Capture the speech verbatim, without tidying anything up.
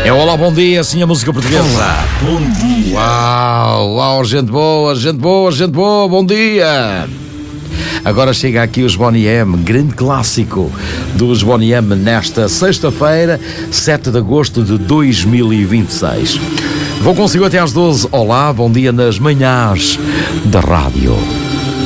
É olá, bom dia, assim a música portuguesa. Olá, bom dia. Uau, uau, gente boa, gente boa, gente boa, bom dia. Agora chega aqui os Boney M, grande clássico dos Boney M nesta sexta-feira, sete de agosto de dois mil e vinte e seis. Vou consigo até às doze. Olá, bom dia nas manhãs da rádio.